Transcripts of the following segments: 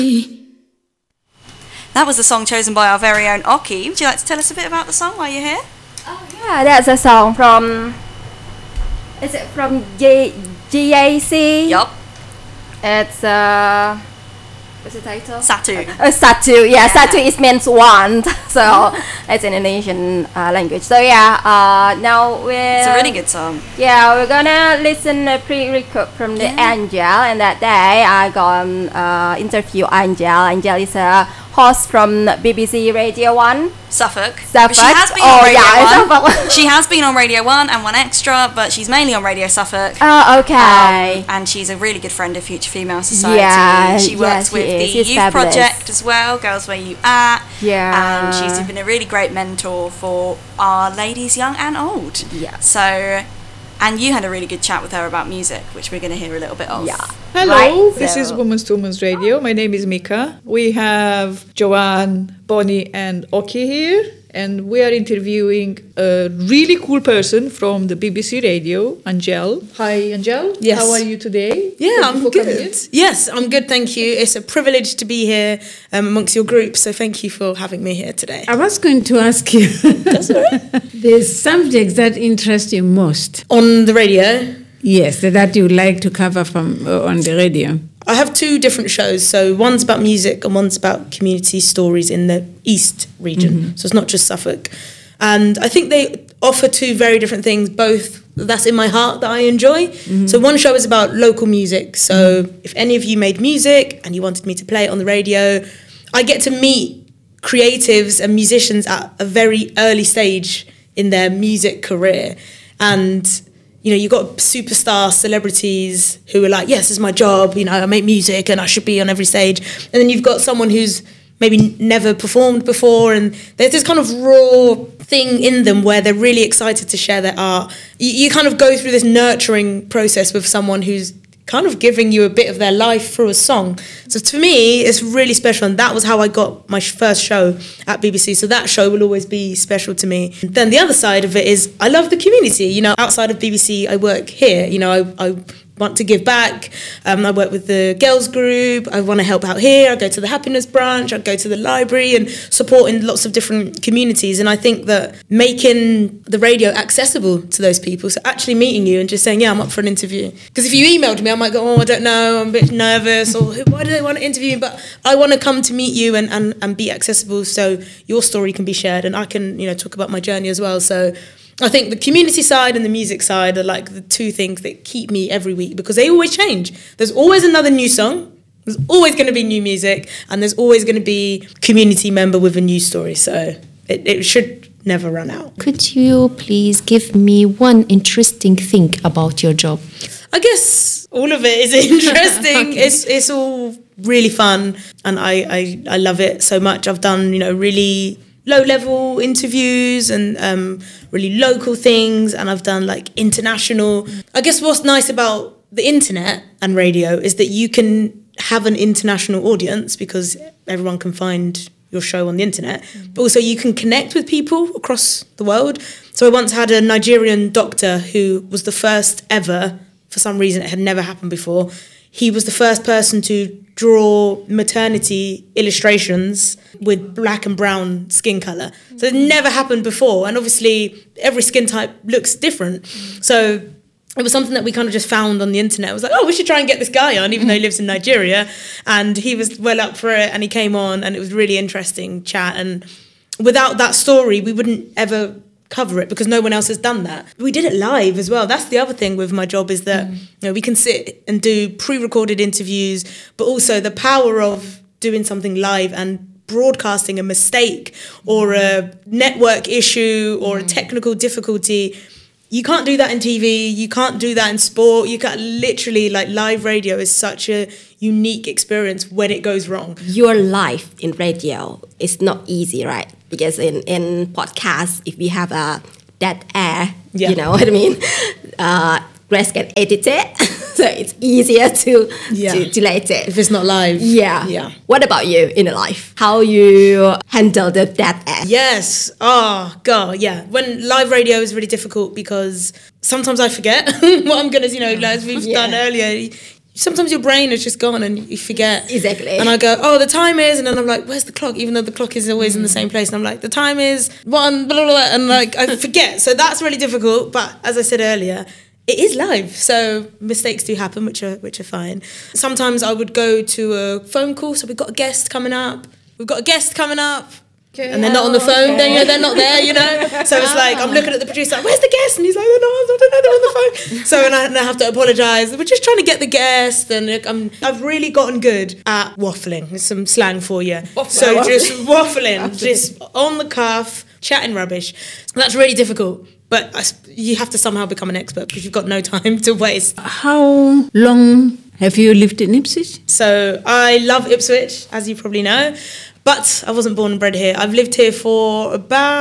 That was the song chosen by our very own Oki. Would you like to tell us a bit about the song while you're here? Oh yeah, that's a song from. Is it from GAC? Yup. It's what's the title? Satu. Satu. Yeah, Satu is means one. So it's an Indonesian language. So yeah, now we're. It's a really good song. Yeah, we're gonna listen a pre-record from the Angel, and that day I gonna interview Angel. Angel is a host from BBC Radio 1. Suffolk. Suffolk. She has been on Radio 1. Suffolk. She has been on Radio 1 and 1 Extra, but she's mainly on Radio Suffolk. Oh, okay. And she's a really good friend of Future Female Society. Yeah, she works with the She's Youth fabulous. Project as well, Girls Where You At. Yeah. And she's been a really great mentor for our ladies, young and old. Yeah. So, and you had a really good chat with her about music, which we're going to hear a little bit of. Yeah. Hello, Right, this is Women's to Women's Radio. My name is Mika. We have Joanne, Bonnie, and Oki here, and we are interviewing a really cool person from the BBC Radio, Angel. Hi, Angel. Yes. How are you today? Yeah, Thank you I'm for coming good. in. Yes, I'm good, thank you. It's a privilege to be here amongst your group, so thank you for having me here today. I was going to ask you the subjects that interest you most. On the radio, Yes, that you like to cover from on the radio. I have two different shows. So one's about music and one's about community stories in the East region. So it's not just Suffolk. And I think they offer two very different things, both that's in my heart that I enjoy. So one show is about local music. So if any of you made music and you wanted me to play it on the radio, I get to meet creatives and musicians at a very early stage in their music career. And you know, you've got superstar celebrities who are like, yes, this is my job, you know, I make music and I should be on every stage. And then you've got someone who's maybe never performed before, and there's this kind of raw thing in them where they're really excited to share their art. You kind of go through this nurturing process with someone who's kind of giving you a bit of their life through a song. So to me, it's really special, and that was how I got my first show at BBC. So that show will always be special to me. Then the other side of it is I love the community. You know, outside of BBC, I work here. You know, I want to give back. I work with the girls group. I want to help out here. I go to the happiness branch. I go to the library and support in lots of different communities. And I think that making the radio accessible to those people, so actually meeting you and just saying, yeah, I'm up for an interview. Because if you emailed me, I might go, oh, I don't know, I'm a bit nervous, or why do they want to interview me? But I want to come to meet you and be accessible so your story can be shared and I can, you know, talk about my journey as well. So I think the community side and the music side are like the two things that keep me every week because they always change. There's always another new song, there's always going to be new music, and there's always going to be community member with a new story. So it should never run out. Could you please give me one interesting thing about your job? I guess all of it is interesting. It's all really fun, and I love it so much. I've done, you know, really low-level interviews and really local things, and I've done like international. I guess what's nice about the internet and radio is that you can have an international audience because everyone can find your show on the internet, but also you can connect with people across the world. So I once had a Nigerian doctor who was the first ever, for some reason it had never happened before, he was the first person to draw maternity illustrations with black and brown skin colour. So it never happened before. And obviously every skin type looks different. So it was something that we kind of just found on the internet. It was like, oh, we should try and get this guy on, even though he lives in Nigeria. And he was well up for it, and he came on, and it was really interesting chat. And without that story, we wouldn't ever cover it because no one else has done that. We did it live as well. That's the other thing with my job is that you know, we can sit and do pre-recorded interviews, but also the power of doing something live and broadcasting a mistake or a network issue or a technical difficulty. You can't do that in TV, you can't do that in sport, you can't literally, like, live radio is such a unique experience when it goes wrong. Your life in radio is not easy, right? Because in podcasts, if we have a dead air, you know what I mean? Grace can edit it, so it's easier to delete it. If it's not live. Yeah. What about you in your life? How you handle the dead air? Yes. Oh, God, yeah. When live radio is really difficult because sometimes I forget what I'm going to, you know, as we've done earlier, sometimes your brain is just gone and you forget. Exactly. And I go, oh, the time is, and then I'm like, where's the clock? Even though the clock is always in the same place. And I'm like, the time is 1, blah, blah, blah, and like, I forget. So that's really difficult. But as I said earlier, it is live. So mistakes do happen, which are fine. Sometimes I would go to a phone call. So we've got a guest coming up. Okay. And they're not on the phone, then they're not there, So it's like, I'm looking at the producer, like, where's the guest? And he's like, I don't know, they're on the phone. So and I have to apologise. We're just trying to get the guest, and I've really gotten good at waffling. There's some slang for you. So just waffling, just on the cuff, chatting rubbish. That's really difficult. But you have to somehow become an expert because you've got no time to waste. How long have you lived in Ipswich? So I love Ipswich, as you probably know. But I wasn't born and bred here. I've lived here for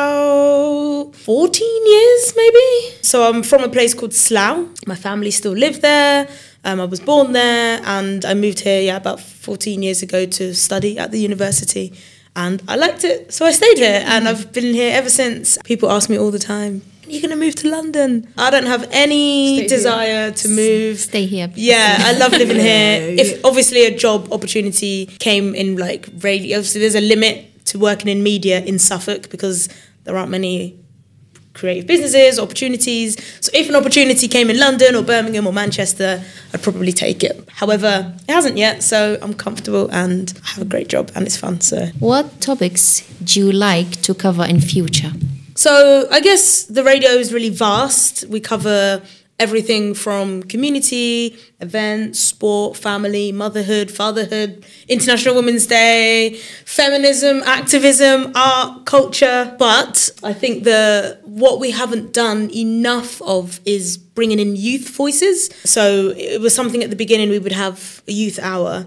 about 14 years, maybe. So I'm from a place called Slough. My family still live there. I was born there, and I moved here, about 14 years ago to study at the university. And I liked it, so I stayed here, and I've been here ever since. People ask me all the time, are you going to move to London? I don't have any desire to move. Stay here. Yeah, I love living here. If obviously a job opportunity came in like radio, obviously there's a limit to working in media in Suffolk because there aren't many creative businesses, opportunities. So if an opportunity came in London or Birmingham or Manchester, I'd probably take it. However, it hasn't yet, so I'm comfortable and I have a great job and it's fun. So, What topics do you like to cover in future? So I guess the radio is really vast. We cover everything from community, events, sport, family, motherhood, fatherhood, International Women's Day, feminism, activism, art, culture. But I think what we haven't done enough of is bringing in youth voices. So it was something at the beginning, we would have a youth hour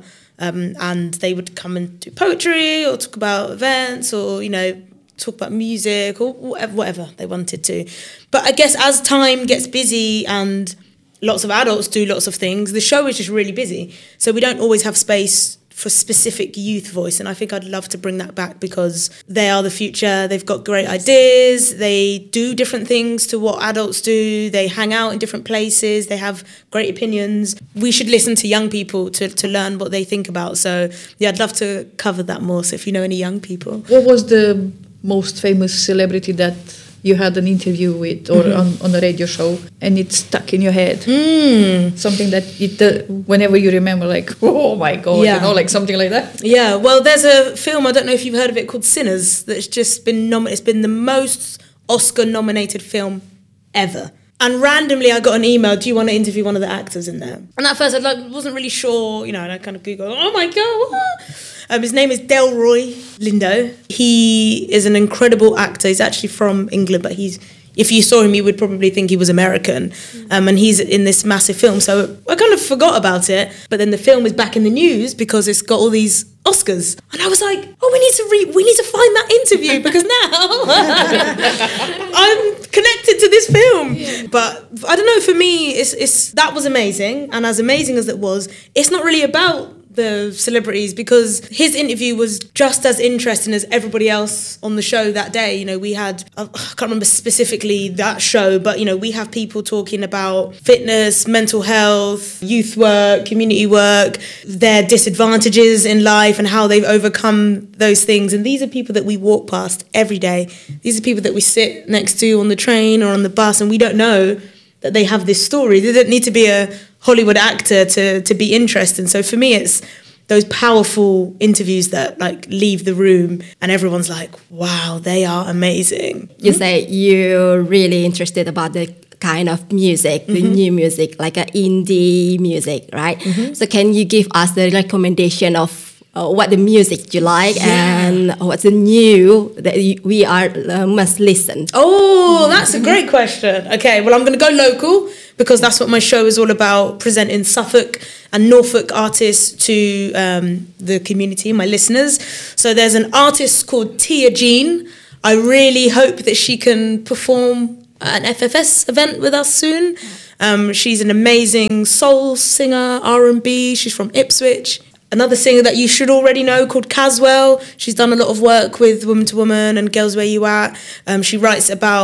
and they would come and do poetry or talk about events or, talk about music or whatever they wanted to. But I guess as time gets busy and lots of adults do lots of things, the show is just really busy. So we don't always have space for specific youth voice. And I think I'd love to bring that back because they are the future. They've got great ideas. They do different things to what adults do. They hang out in different places. They have great opinions. We should listen to young people to learn what they think about. So yeah, I'd love to cover that more. So if you know any young people. What was the most famous celebrity that you had an interview with or on a radio show and it's stuck in your head? Something that whenever you remember, like, oh my God, like something like that? Yeah, well, there's a film, I don't know if you've heard of it, called Sinners, that's just been nominated. It's been the most Oscar-nominated film ever. And randomly I got an email, do you want to interview one of the actors in there? And at first I wasn't really sure, and I kind of Googled, oh my God. His name is Delroy Lindo. He is an incredible actor. He's actually from England, but if you saw him, you would probably think he was American. And he's in this massive film. So I kind of forgot about it. But then the film is back in the news because it's got all these Oscars. And I was like, oh, we need to find that interview because now I'm connected to this film. Yeah. But I don't know, for me, that was amazing. And as amazing as it was, it's not really about the celebrities because his interview was just as interesting as everybody else on the show that day. We had, I can't remember specifically that show, but we have people talking about fitness, mental health, youth work, community work, their disadvantages in life and how they've overcome those things. And these are people that we walk past every day. These are people that we sit next to on the train or on the bus and we don't know that they have this story. They don't need to be a Hollywood actor to be interesting. So for me, it's those powerful interviews that leave the room and everyone's like, wow, they are amazing. You say you're really interested about the kind of music, the new music, like indie music, right? So can you give us the recommendation of what the music you like and what's the new that we must listen? Oh, that's a great question. Okay, well, I'm going to go local because that's what my show is all about, presenting Suffolk and Norfolk artists to the community, my listeners. So there's an artist called Tia Jean. I really hope that she can perform at an FFS event with us soon. She's an amazing soul singer, R&B. She's from Ipswich. Another singer that you should already know called Caswell. She's done a lot of work with Woman to Woman and Girls Where You At. She writes about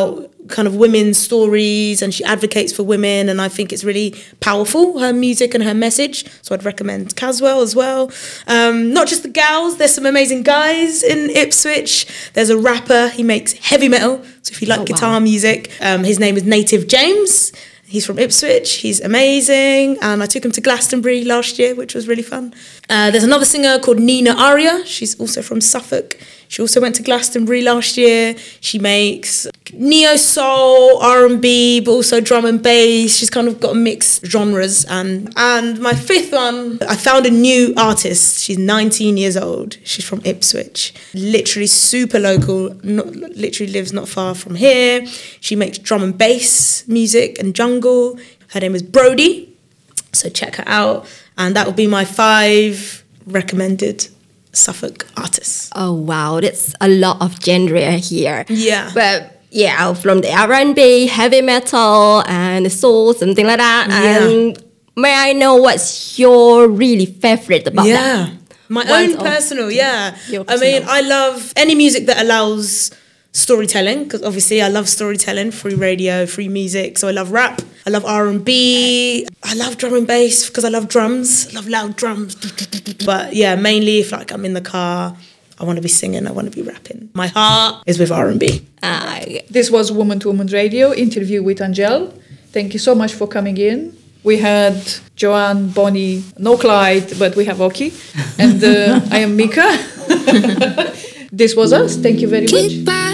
kind of women's stories, and she advocates for women, and I think it's really powerful, her music and her message. So I'd recommend Caswell as well. Not just the gals, there's some amazing guys in Ipswich. There's a rapper, he makes heavy metal, so if you like guitar music, his name is Native James. He's from Ipswich, he's amazing, and I took him to Glastonbury last year, which was really fun. There's another singer called Nina Arya, she's also from Suffolk. She also went to Glastonbury last year. She makes neo-soul, R&B, but also drum and bass. She's kind of got mixed genres. And my fifth one, I found a new artist. She's 19 years old. She's from Ipswich. Literally super local, literally lives not far from here. She makes drum and bass music and jungle. Her name is Brody. So check her out. And that will be my 5 recommended Suffolk artists. Oh wow, that's a lot of genre here. Yeah. But yeah, from the R&B, heavy metal, and soul, something like that. Yeah. And may I know what's your really favorite about that? My own personal, your I mean, personal. I love any music that allows storytelling, because obviously I love storytelling, free radio, free music. So I love rap, I love R&B, I love drum and bass because I love drums, I love loud drums. But yeah, mainly if like I'm in the car, I want to be singing, I want to be rapping. My heart is with R&B. This was Woman to Woman Radio interview with Angel. Thank you so much for coming in. We had Joanne, Bonnie, no Clyde, but we have Oki. And I am Mika. This was us. Thank you very much.